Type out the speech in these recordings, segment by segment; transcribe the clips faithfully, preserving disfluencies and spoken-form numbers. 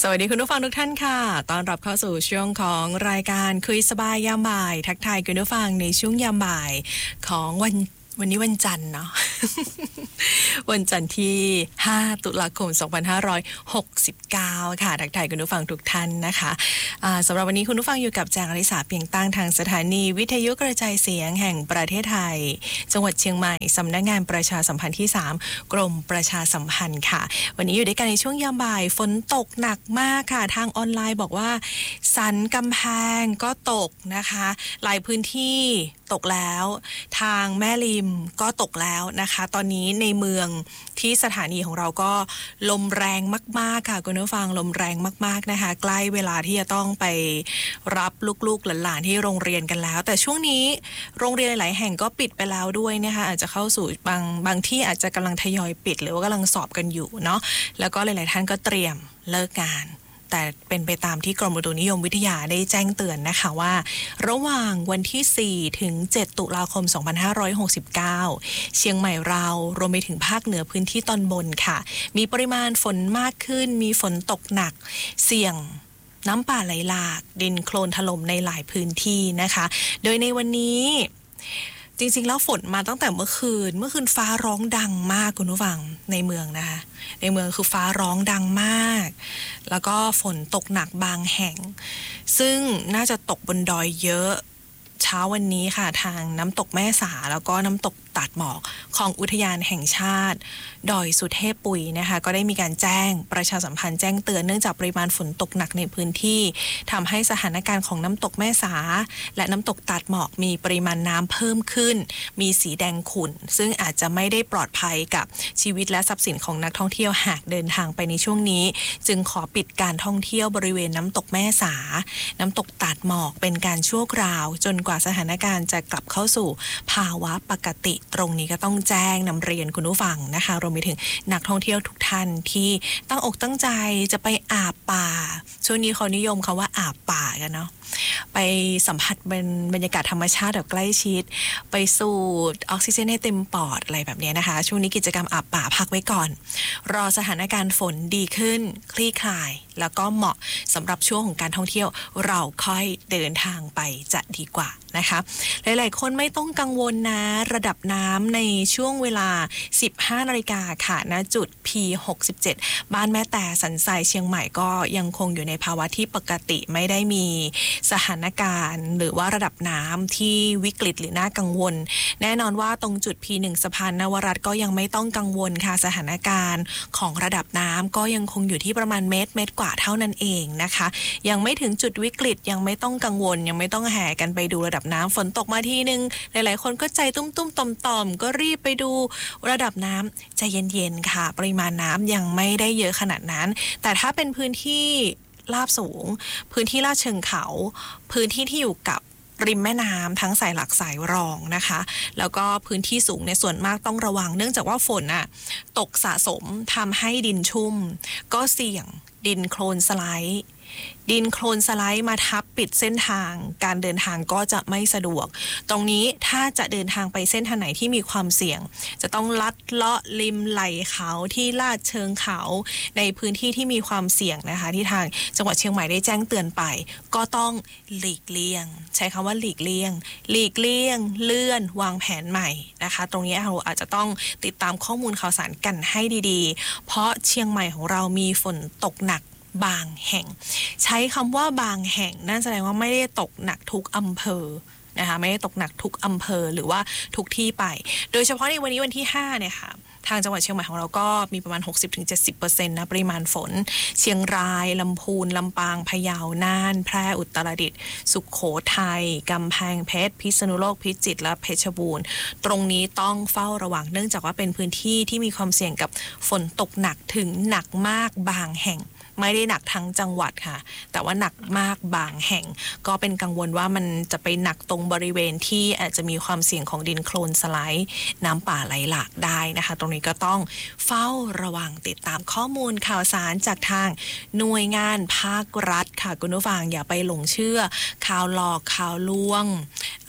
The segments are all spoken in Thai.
วัสดีคุณผู้ฟังทุกท่านค่ะต้อนรับเข้าสู่ช่วงของรายการคุยสบายยามบ่ายทักทายคุณผู้ฟังในช่วงยามบ่ายของวันวันนี้วันจันทร์เนาะ วันจันทร์ที่ห้าตุลาคมสองพันห้าร้อยหกสิบเก้าค่ะทักทายคุณผู้ฟังทุกท่านนะคะะสำหรับวันนี้คุณผู้ฟังอยู่กับแจงอริสาเพียงตั้งทางสถานีวิทยุกระจายเสียงแห่งประเทศไทยจังหวัดเชียงใหม่สำนักงานประชาสัมพันธ์ที่สามกรมประชาสัมพันธ์ค่ะวันนี้อยู่ด้วยกันในช่วงยามบ่ายฝนตกหนักมากค่ะทางออนไลน์บอกว่าสันกำแพงก็ตกนะคะหลายพื้นที่ตกแล้วทางแม่ริมก็ตกแล้วนะคะตอนนี้ในเมืองที่สถานีของเราก็ลมแรงมากๆค่ะคุณผู้ฟังลมแรงมากๆนะคะใกล้เวลาที่จะต้องไปรับลูกๆหลานๆที่โรงเรียนกันแล้วแต่ช่วงนี้โรงเรียนหลายแห่งก็ปิดไปแล้วด้วยนะคะอาจจะเข้าสู่บางบางที่อาจจะกำลังทยอยปิดหรือว่ากำลังสอบกันอยู่เนาะแล้วก็หลายๆท่านก็เตรียมเลิกงานแต่เป็นไปตามที่กรมอุตุนิยมวิทยาได้แจ้งเตือนนะคะว่าระหว่างวันที่สี่ถึงเจ็ดตุลาคมสองพันห้าร้อยหกสิบเก้าเชียงใหม่เรารวมไปถึงภาคเหนือพื้นที่ตอนบนค่ะมีปริมาณฝนมากขึ้นมีฝนตกหนักเสี่ยงน้ำป่าไหลหลากดินโคลนถล่มในหลายพื้นที่นะคะโดยในวันนี้จริงๆแล้วฝนมาตั้งแต่เมื่อคืนเมื่อคืนฟ้าร้องดังมากคุณผู้ฟังในเมืองนะคะในเมืองคือฟ้าร้องดังมากแล้วก็ฝนตกหนักบางแห่งซึ่งน่าจะตกบนดอยเยอะเช้าวันนี้ค่ะทางน้ำตกแม่สาแล้วก็น้ำตกตัดหมอกของอุทยานแห่งชาติดอยสุเทพปุ๋ยนะคะก็ได้มีการแจ้งประชาสัมพันธ์แจ้งเตือนเนื่องจากปริมาณฝนตกหนักในพื้นที่ทำให้สถานการณ์ของน้ำตกแม่สาและน้ำตกตัดหมอกมีปริมาณน้ำเพิ่มขึ้นมีสีแดงขุ่นซึ่งอาจจะไม่ได้ปลอดภัยกับชีวิตและทรัพย์สินของนักท่องเที่ยวหากเดินทางไปในช่วงนี้จึงขอปิดการท่องเที่ยวบริเวณน้ำตกแม่สาน้ำตกตัดหมอกเป็นการชั่วคราวจนกว่าสถานการณ์จะกลับเข้าสู่ภาวะปกติตรงนี้ก็ต้องแจ้งนำเรียนคุณผู้ฟังนะคะรวมไปถึงนักท่องเที่ยวทุกท่านที่ตั้งอกตั้งใจจะไปอาบป่าช่วงนี้เขานิยมคำว่าอาบป่ากันเนาะไปสัมผัสเป็นบรรยากาศธรรมชาติแบบใกล้ชิดไปสูดออกซิเจนให้เต็มปอดอะไรแบบนี้นะคะช่วงนี้กิจกรรมอาบป่าพักไว้ก่อนรอสถานการณ์ฝนดีขึ้นคลี่คลายแล้วก็เหมาะสำหรับช่วงของการท่องเที่ยวเราค่อยเดินทางไปจะดีกว่านะคะหลายๆคนไม่ต้องกังวลนะระดับน้ำในช่วงเวลา สิบห้านาฬิกาค่ะณจุด พี หกสิบเจ็ด บ้านแม่แต่สันทรายเชียงใหม่ก็ยังคงอยู่ในภาวะที่ปกติไม่ได้มีสถานการณ์หรือว่าระดับน้ำที่วิกฤตหรือน่ากังวลแน่นอนว่าตรงจุด พี หนึ่ง สะพานนวรัตน์ก็ยังไม่ต้องกังวลค่ะสถานการณ์ของระดับน้ำก็ยังคงอยู่ที่ประมาณเมตรเมตรกว่าเท่านั้นเองนะคะยังไม่ถึงจุดวิกฤตยังไม่ต้องกังวลยังไม่ต้องแห่กันไปดูระดับน้ำฝนตกมาทีนึงหลายๆคนก็ใจตุ้มๆต่อมๆก็รีบไปดูระดับน้ำใจเย็นๆค่ะปริมาณน้ำยังไม่ได้เยอะขนาดนั้นแต่ถ้าเป็นพื้นที่ลาบสูงพื้นที่ลาดเชิงเขาพื้นที่ที่อยู่กับริมแม่น้ำทั้งสายหลักสายรองนะคะแล้วก็พื้นที่สูงในส่วนมากต้องระวังเนื่องจากว่าฝนอ่ะตกสะสมทำให้ดินชุ่มก็เสี่ยงดินโคลนสไลด์ดินโคลนสไลด์มาทับปิดเส้นทางการเดินทางก็จะไม่สะดวกตรงนี้ถ้าจะเดินทางไปเส้นทางไหนที่มีความเสี่ยงจะต้องลัดเลาะริมไหล่เขาที่ลาดเชิงเขาในพื้นที่ที่มีความเสี่ยงนะคะที่ทางจังหวัดเชียงใหม่ได้แจ้งเตือนไปก็ต้องหลีกเลี่ยงใช้คำว่าหลีกเลี่ยงหลีกเลี่ยงเลื่อนวางแผนใหม่นะคะตรงนี้เราอาจจะต้องติดตามข้อมูลข่าวสารกันให้ดีๆเพราะเชียงใหม่ของเรามีฝนตกหนักบางแห่งใช้คำว่าบางแห่งนั่นแสดงว่าไม่ได้ตกหนักทุกอำเภอนะคะไม่ได้ตกหนักทุกอำเภอหรือว่าทุกที่ไปโดยเฉพาะในวันนี้วันที่ห้าเนี่ยค่ะทางจังหวัดเชียงใหม่ของเราก็มีประมาณ หกสิบถึงเจ็ดสิบเปอร์เซ็นต์ นะปริมาณฝนเชียงรายลำพูนลำปางพะเยาน่านแพร่อุตรดิตถ์สุโขทัยกำแพงเพชรพิษณุโลกพิจิตรและเพชรบูรณ์ตรงนี้ต้องเฝ้าระวังเนื่องจากว่าเป็นพื้นที่ที่มีความเสี่ยงกับฝนตกหนักถึงหนักมากบางแห่งไม่ได้หนักทั้งจังหวัดค่ะแต่ว่าหนักมากบางแห่งก็เป็นกังวลว่ามันจะไปหนักตรงบริเวณที่อาจจะมีความเสี่ยงของดินโคลนสไลด์น้ำป่าไหลหลากได้นะคะตรงนี้ก็ต้องเฝ้าระวังติดตามข้อมูลข่าวสารจากทางหน่วยงานภาครัฐค่ะคุณผู้ฟังอย่าไปหลงเชื่อข่าวหลอกข่าวลวง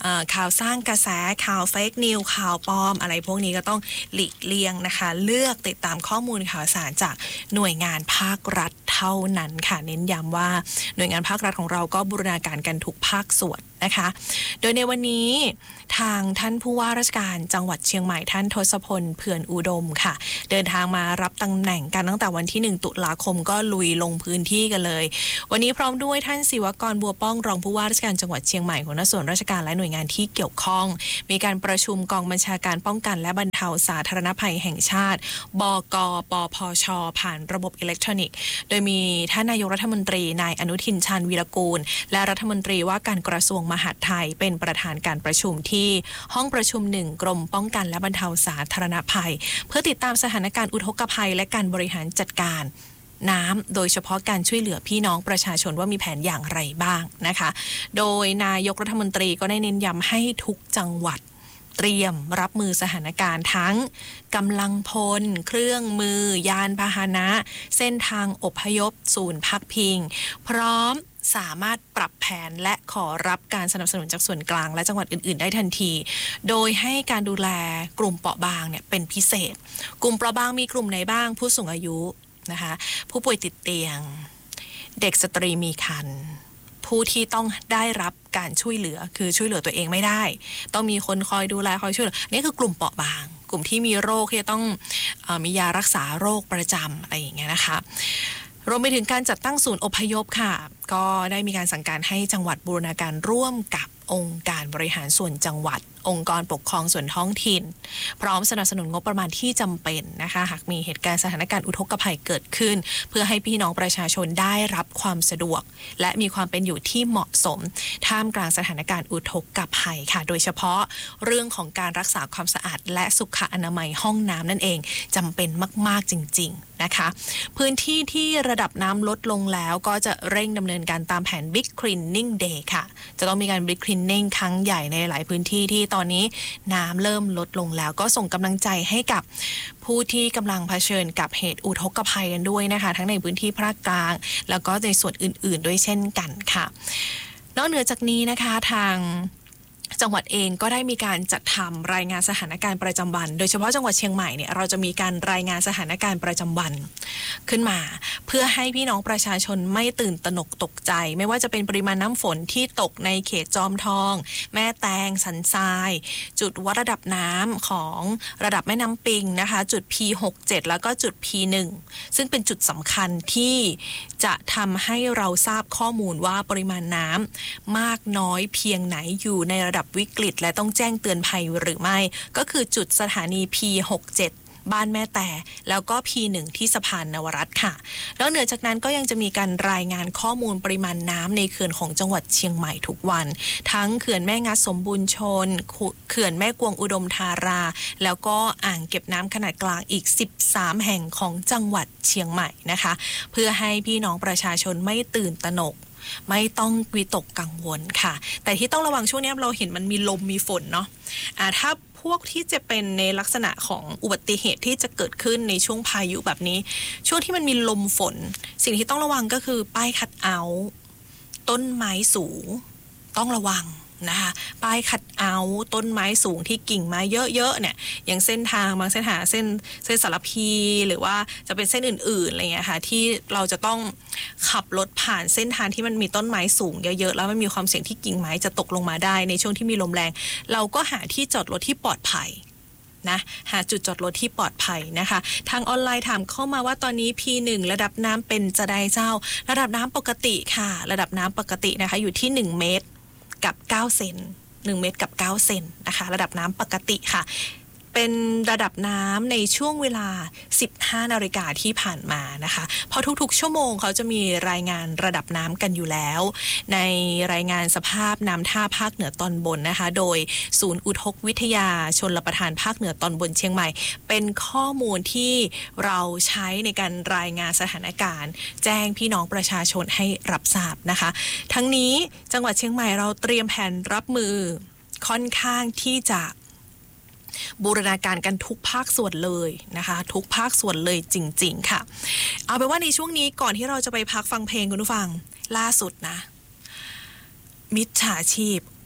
ข่าวสร้างกระแสข่าวเฟกนิวข่าวปลอมอะไรพวกนี้ก็ต้องหลีกเลี่ยงนะคะเลือกติดตามข้อมูลข่าวสารจากหน่วยงานภาครัฐเท่านั้นค่ะเน้นย้ำว่าหน่วยงานภาครัฐของเราก็บูรณาการกันทุกภาคส่วนนะคะโดยในวันนี้ทางท่านผู้ว่าราชการจังหวัดเชียงใหม่ท่านทศพลเผื่อนอุดมค่ะเดินทางมารับตำแหน่งกันตั้งแต่วันที่หนึ่งตุลาคมก็ลุยลงพื้นที่กันเลยวันนี้พร้อมด้วยท่านศิวกรบัวป้องรองผู้ว่าราชการจังหวัดเชียงใหม่หัวหน้าส่วนราชการและหน่วยงานที่เกี่ยวข้องมีการประชุมกองบัญชาการป้องกันและบรรเทาสาธารณภัยแห่งชาติบก.ปพช.ผ่านระบบอิเล็กทรอนิกส์โดยมีท่านนายกรัฐมนตรีนายอนุทินชาญวีรกูลและรัฐมนตรีว่าการกระทรวงมหาดไทยเป็นประธานการประชุมที่ห้องประชุมหนึ่งกรมป้องกันและบรรเทาสาธารณภัยเพื่อติดตามสถานการณ์อุทกภัยและการบริหารจัดการน้ำโดยเฉพาะการช่วยเหลือพี่น้องประชาชนว่ามีแผนอย่างไรบ้างนะคะโดยนายกรัฐมนตรีก็ได้เน้นย้ำให้ทุกจังหวัดเตรียมรับมือสถานการณ์ทั้งกำลังพลเครื่องมือยานพาหนะเส้นทางอพยพศูนย์พักพิงพร้อมสามารถปรับแผนและขอรับการสนับสนุนจากส่วนกลางและจังหวัดอื่นๆได้ทันทีโดยให้การดูแลกลุ่มเปราะบางเนี่ยเป็นพิเศษกลุ่มเปราะบางมีกลุ่มไหนบ้างผู้สูงอายุนะคะผู้ป่วยติดเตียงเด็กสตรีมีครรภ์ผู้ที่ต้องได้รับการช่วยเหลือคือช่วยเหลือตัวเองไม่ได้ต้องมีคนคอยดูแลคอยช่วยเหลือนี่คือกลุ่มเปราะบางกลุ่มที่มีโรคที่จะต้องเอ่อมียารักษาโรคประจำอะไรอย่างเงี้ยนะคะรวมไปถึงการจัดตั้งศูนย์อพยพค่ะก็ได้มีการสั่งการให้จังหวัดบูรณาการร่วมกับองค์การบริหารส่วนจังหวัดองค์กรปกครองส่วนท้องถิ่นพร้อมสนับสนุนงบประมาณที่จำเป็นนะคะหากมีเหตุการณ์สถานการณ์อุทกภัยเกิดขึ้นเพื่อให้พี่น้องประชาชนได้รับความสะดวกและมีความเป็นอยู่ที่เหมาะสมท่ามกลางสถานการณ์อุทกภัยค่ะโดยเฉพาะเรื่องของการรักษาความสะอาดและสุขอนามัยห้องน้ำนั่นเองจำเป็นมากๆจริงๆนะคะพื้นที่ที่ระดับน้ำลดลงแล้วก็จะเร่งดำเนินการตามแผน Big Cleaning Day ค่ะจะต้องมีการ Big Cleaning ครั้งใหญ่ในหลายพื้นที่ที่ตอนนี้น้ำเริ่มลดลงแล้วก็ส่งกำลังใจให้กับผู้ที่กำลังเผชิญกับเหตุอุทกภัยกันด้วยนะคะทั้งในพื้นที่ภาคกลางแล้วก็ในส่วนอื่นๆด้วยเช่นกันค่ะนอกเหนือจากนี้นะคะทางจังหวัดเองก็ได้มีการจัดทำรายงานสถานการณ์ประจำวันโดยเฉพาะจังหวัดเชียงใหม่เนี่ยเราจะมีการรายงานสถานการณ์ประจำวันขึ้นมาเพื่อให้พี่น้องประชาชนไม่ตื่นตระหนกตกใจไม่ว่าจะเป็นปริมาณน้ำฝนที่ตกในเขตจอมทองแม่แตงสันทรายจุดวัดระดับน้ำของระดับแม่น้ำปิงนะคะจุด พี หกสิบเจ็ด แล้วก็จุด พี หนึ่ง ซึ่งเป็นจุดสำคัญที่จะทำให้เราทราบข้อมูลว่าปริมาณน้ำมากน้อยเพียงไหนอยู่ในระดับวิกฤตและต้องแจ้งเตือนภัยหรือไม่ก็คือจุดสถานี พี หกสิบเจ็ด บ้านแม่แต่แล้วก็ พี หนึ่ง ที่สะพานนวรัตน์ค่ะแล้วเหนือจากนั้นก็ยังจะมีการรายงานข้อมูลปริมาณน้ำในเขื่อนของจังหวัดเชียงใหม่ทุกวันทั้งเขื่อนแม่งัดสมบูรณ์ชนเขื่อนแม่กวงอุดมธาราแล้วก็อ่างเก็บน้ำขนาดกลางอีกสิบสามแห่งของจังหวัดเชียงใหม่นะคะเพื่อให้พี่น้องประชาชนไม่ตื่นตระหนกไม่ต้องวิตกกังวลค่ะแต่ที่ต้องระวังช่วงนี้เราเห็นมันมีลมมีฝนเนาะอ่าถ้าพวกที่จะเป็นในลักษณะของอุบัติเหตุที่จะเกิดขึ้นในช่วงพายุแบบนี้ช่วงที่มันมีลมฝนสิ่งที่ต้องระวังก็คือป้ายคัทเอาท์ต้นไม้สูงต้องระวังนะคะป้ายคัทเอาท์ต้นไม้สูงที่กิ่งไม้เยอะๆเนี่ยอย่างเส้นทางบางเส้นทางเส้นเส้นสารพีหรือว่าจะเป็นเส้นอื่นๆอะไรเงี้ยค่ะที่เราจะต้องขับรถผ่านเส้นทางที่มันมีต้นไม้สูงเยอะๆแล้วมันมีความเสี่ยงที่กิ่งไม้จะตกลงมาได้ในช่วงที่มีลมแรงเราก็หาที่จอดรถที่ปลอดภัยนะหาจุดจอดรถที่ปลอดภัยนะคะทางออนไลน์ถามเข้ามาว่าตอนนี้ พี หนึ่ง ระดับน้ำเป็นจะได้เจ้าระดับน้ำปกติค่ะระดับน้ำปกตินะคะอยู่ที่หนึ่งเมตรกับเก้าเซนหนึ่งเมตรกับเก้าเซนนะคะระดับน้ำปกติค่ะเป็นระดับน้ำในช่วงเวลา สิบห้านาฬิกาที่ผ่านมานะคะเพราะทุกๆชั่วโมงเขาจะมีรายงานระดับน้ำกันอยู่แล้วในรายงานสภาพน้ำท่าภาคเหนือตอนบนนะคะโดยศูนย์อุทกวิทยาชลประทานภาคเหนือตอนบนเชียงใหม่เป็นข้อมูลที่เราใช้ในการรายงานสถานการณ์แจ้งพี่น้องประชาชนให้รับทราบนะคะทั้งนี้จังหวัดเชียงใหม่เราเตรียมแผนรับมือค่อนข้างที่จะบูรณาการกันทุกภาคส่วนเลยนะคะทุกภาคส่วนเลยจริงๆค่ะเอาเป็นว่าในช่วงนี้ก่อนที่เราจะไปพักฟังเพลงคุณผู้ฟังล่าสุดนะมิจฉาชีพ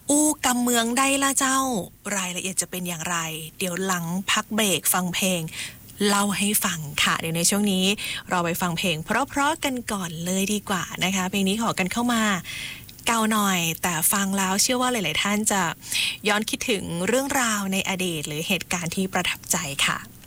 อู้กำเมืองได้ละเจ้ารายละเอียดจะเป็นอย่างไรเดี๋ยวหลังพักเบรกฟังเพลงเล่าให้ฟังค่ะเดี๋ยวในช่วงนี้เราไปฟังเพลงเพราะๆกันก่อนเลยดีกว่านะคะเพลงนี้ขอกันเข้ามาเก่าหน่อยแต่ฟังแล้วเชื่อว่าหลายๆท่านจะย้อนคิดถึงเรื่องราวในอดีตหรือเหตุการณ์ที่ประทับใจค่ะ